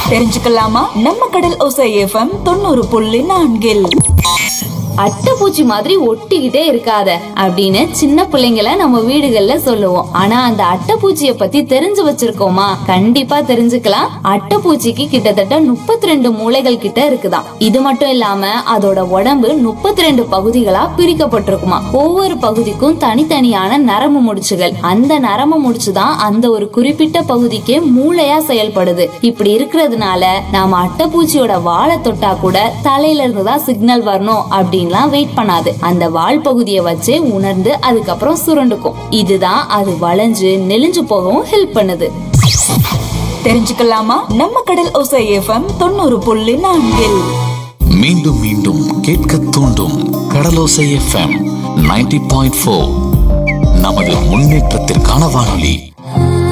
தெரிஞ்சுக்கலாமா? நம்ம கடல் ஓசை எஃப்எம் 90.4. அட்டைப்பூச்சி மாதிரி ஒட்டிக்கிட்டே இருக்காத அப்படின்னு சின்ன பிள்ளைங்கள நம்ம வீடுகள்ல சொல்லுவோம். ஆனா அந்த அட்டைப்பூச்சிய பத்தி தெரிஞ்சு வச்சிருக்கோமா? கண்டிப்பா தெரிஞ்சுக்கலாம். அட்டைப்பூச்சிக்கு கிட்டத்தட்ட 32 மூளைகள் கிட்ட இருக்குதாம். இது மட்டும் இல்லாம அதோட உடம்பு 32 பகுதிகளா பிரிக்கப்பட்டிருக்குமா. ஒவ்வொரு பகுதிக்கும் தனித்தனியான நரம்பு முடிச்சுகள். அந்த நரம்பு முடிச்சுதான் அந்த ஒரு குறிப்பிட்ட பகுதிக்கு மூளையா செயல்படுது. இப்படி இருக்கிறதுனால நாம அட்டைப்பூச்சியோட வாழை தொட்டா கூட தலையில இருந்துதான் சிக்னல் வரணும் அப்படின்னு வெயிட் பண்ணாது. அந்த வால் பகுதியை வச்சு உணர்ந்து அதுக்கப்புறம் சுருண்டுக்கும். இதுதான் அது வளைஞ்சு நெளிஞ்சு போகவும் ஹெல்ப் பண்ணுது. தெரிஞ்சுக்கலாமா? நம்ம கடல் ஓசை எஃப்எம் 90.4. மீண்டும் மீண்டும் கேட்க தூண்டும் கடலோசை எஃப்எம் 90.4. நமது முன்னேற்றத்திற்கான வானொலி.